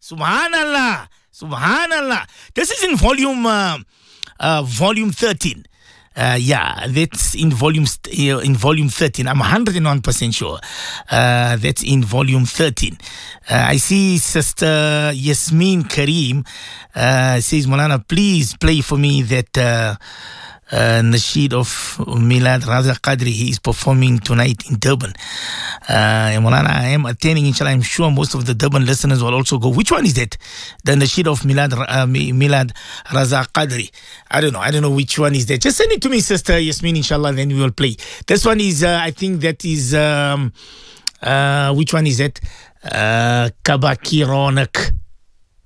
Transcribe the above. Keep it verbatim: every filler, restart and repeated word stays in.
Subhanallah. Subhanallah. This is in volume uh, uh, volume thirteen. Uh, yeah, that's in volume st- uh, in volume thirteen. I'm one hundred one percent sure. Uh, that's in volume thirteen. Uh, I see Sister Yasmin Kareem uh, says, Maulana, please play for me that uh, uh, nasheed of Milad Raza Qadri. He is performing tonight in Durban. Uh, and Maulana, I am attending, inshallah. I'm sure most of the Durban listeners will also go. Which one is that? The nasheed of Milad, uh, Milad Raza Qadri. I don't know. I don't know which one is that. Just send it to me, Sister Yasmin, inshallah, then we will play. This one is, uh, I think that is, um, uh, which one is that? Uh, Kabakironak.